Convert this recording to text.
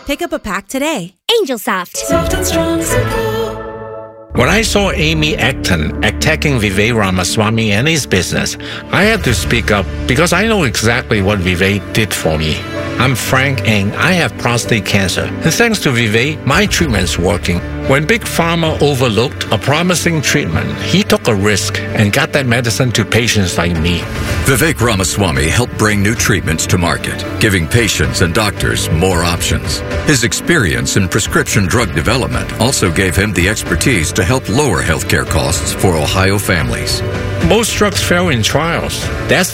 Pick up a pack today. Angel Soft. Soft and strong, simple. When I saw Amy Acton attacking Vivek Ramaswamy and his business, I had to speak up because I know exactly what Vivek did for me. I'm Frank and I have prostate cancer. And thanks to Vivek, my treatment's working. When Big Pharma overlooked a promising treatment, he took a risk and got that medicine to patients like me. Vivek Ramaswamy helped bring new treatments to market, giving patients and doctors more options. His experience in prescription drug development also gave him the expertise to help lower healthcare costs for Ohio families. Most drugs fail in trials. That's